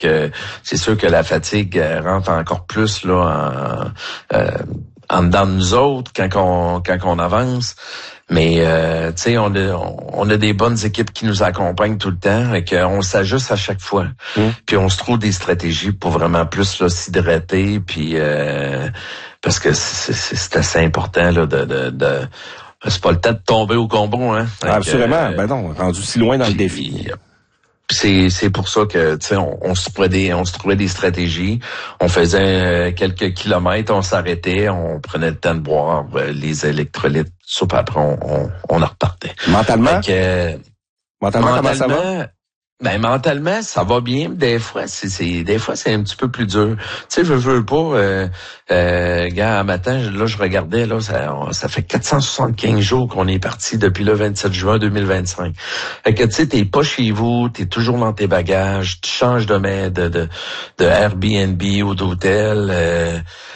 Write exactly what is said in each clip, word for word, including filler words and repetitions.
que c'est sûr que la fatigue rentre encore plus là en, euh, en dedans de nous autres quand on quand on avance. Mais euh, tu sais, on a on a des bonnes équipes qui nous accompagnent tout le temps et qu'on s'ajuste à chaque fois. Mmh. Puis on se trouve des stratégies pour vraiment plus là s'hydrater, puis euh, parce que c'est, c'est, c'est assez important là de, de, de c'est pas le temps de tomber au combo, hein. Ah, absolument. Euh, ben non, rendu si loin dans puis, le défi. C'est c'est pour ça que tu sais on, on se trouvait des on se trouvait des stratégies. On faisait quelques kilomètres, on s'arrêtait, on prenait le temps de boire les électrolytes. Sauf après on on, on en repartait. Mentalement. Que, euh, mentalement, comment ça va? Ben mentalement ça va bien. Des fois c'est c'est des fois c'est un petit peu plus dur. Tu sais je veux pas. Euh, euh, gars, un matin là je regardais là ça ça fait quatre cent soixante-quinze jours qu'on est parti depuis le vingt-sept juin deux mille vingt-cinq. Fait que tu sais t'es pas chez vous, t'es toujours dans tes bagages, tu changes de de de, de Airbnb ou d'hôtel. Euh,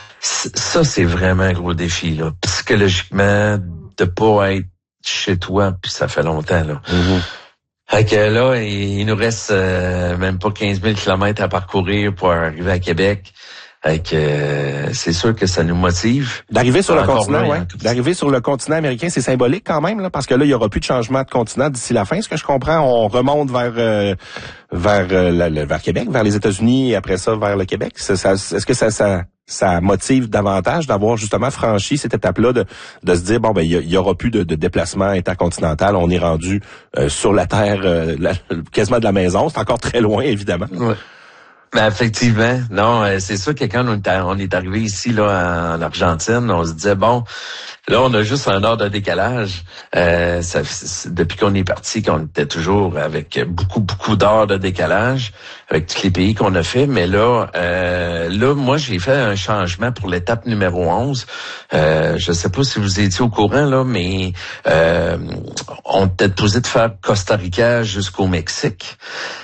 ça c'est vraiment un gros défi là. Psychologiquement de pas être chez toi puis ça fait longtemps là. Mm-hmm. Fait que là, il nous reste euh, même pas quinze mille kilomètres à parcourir pour arriver à Québec. Fait que euh, c'est sûr que ça nous motive. D'arriver sur le continent, ouais. D'arriver sur le continent américain, c'est symbolique quand même, là, parce que là, il y aura plus de changement de continent d'ici la fin. Ce que je comprends, on remonte vers euh, vers euh, la, le, vers Québec, vers les États-Unis et après ça vers le Québec. Ça, ça, est-ce que ça, ça ça motive davantage d'avoir justement franchi cette étape-là, de, de se dire, bon, ben il y, y aura plus de, de déplacement intercontinental, on est rendu euh, sur la terre euh, la, quasiment de la maison, c'est encore très loin, évidemment. Ouais. Ben effectivement, non, c'est sûr que quand on est, on est arrivé ici là en Argentine, on se disait bon, là on a juste un heure de décalage. Euh, ça, depuis qu'on est parti, qu'on était toujours avec beaucoup beaucoup d'heures de décalage avec tous les pays qu'on a fait, mais là, euh, là moi j'ai fait un changement pour l'étape numéro onze. Euh, je sais pas si vous étiez au courant là, mais euh, on était posé de faire Costa Rica jusqu'au Mexique.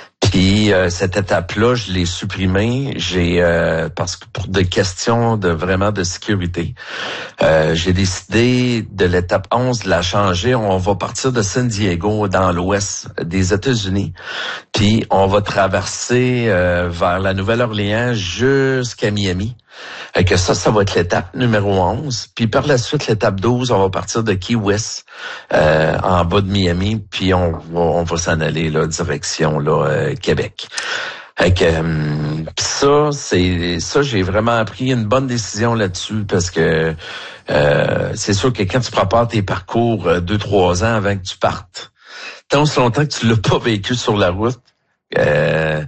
Puis euh, cette étape-là, je l'ai supprimée. J'ai euh, parce que pour des questions de vraiment de sécurité, euh, j'ai décidé de l'étape onze de la changer. On va partir de San Diego dans l'ouest des États-Unis, puis on va traverser euh, vers la Nouvelle-Orléans jusqu'à Miami. Et que ça, ça va être l'étape numéro onze. Puis par la suite, l'étape douze, on va partir de Key West, euh, en bas de Miami, puis on va, on va s'en aller là, direction là, euh, Québec. Fait que euh, ça, c'est ça, j'ai vraiment pris une bonne décision là-dessus parce que euh, c'est sûr que quand tu prépares tes parcours euh, deux, trois ans avant que tu partes, tant aussi longtemps que tu l'as pas vécu sur la route, euh,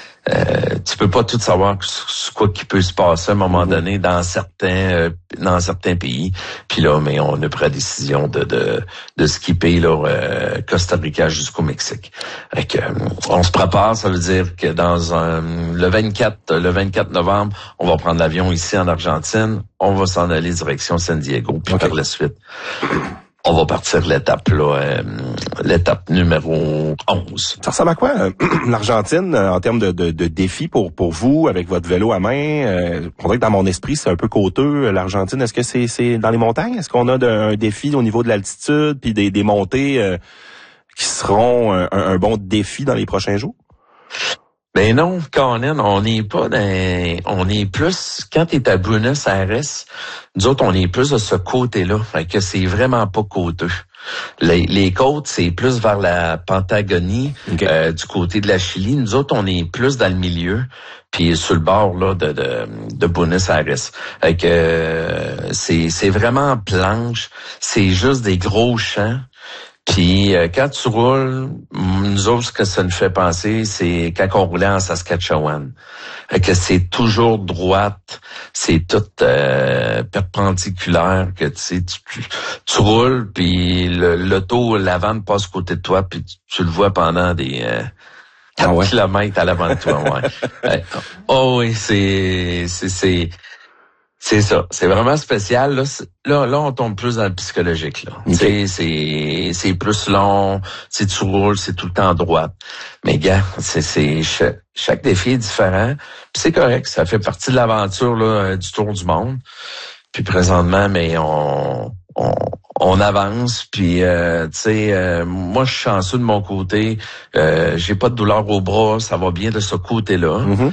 Euh, tu peux pas tout savoir ce quoi qui peut se passer à un moment donné dans certains euh, dans certains pays. Puis là, mais on a pris la décision de de de skipper là euh, Costa Rica jusqu'au Mexique. Fait que, euh, on se prépare, ça veut dire que dans un, le vingt-quatre le vingt-quatre novembre, on va prendre l'avion ici en Argentine, on va s'en aller direction San Diego, puis okay. Par la suite on va partir l'étape là, euh, l'étape numéro onze. Ça ressemble à quoi euh, l'Argentine euh, en termes de, de, de défis pour pour vous avec votre vélo à main? Euh, on dirait que dans mon esprit c'est un peu côteux l'Argentine. Est-ce que c'est c'est dans les montagnes? Est-ce qu'on a de, un défi au niveau de l'altitude puis des, des montées euh, qui seront un, un bon défi dans les prochains jours? Ben non, Conan, on n'est pas dans, on est plus, quand t'es à Buenos Aires, nous autres, on est plus de ce côté-là, fait que c'est vraiment pas côteux. Les, les côtes, c'est plus vers la Patagonie, okay. euh, du côté de la Chili. Nous autres, on est plus dans le milieu, puis sur le bord là de de, de Buenos Aires. Fait que euh, c'est c'est vraiment en planche, c'est juste des gros champs. Puis euh, quand tu roules, nous autres, ce que ça nous fait penser, c'est quand on roulait en Saskatchewan. Fait que c'est toujours droite, c'est tout euh, perpendiculaire, que tu sais, tu, tu, tu roules, puis le, l'auto, l'avant passe à côté de toi, puis tu, tu le vois pendant des euh, quatre ah ouais. kilomètres à l'avant de toi. Ouais. Oh oui, c'est c'est c'est C'est ça, c'est vraiment spécial. Là, là, là, on tombe plus dans le psychologique. Là, okay. c'est c'est plus long, c'est tu roules, c'est tout le temps droit. Mais gars, c'est c'est chaque, chaque défi est différent. Puis c'est correct, ça fait partie de l'aventure là du tour du monde. Puis présentement, mais on on, on avance, puis euh, tu sais, euh, moi je suis chanceux de mon côté, euh, j'ai pas de douleur au bras, ça va bien de ce côté-là. Mm-hmm.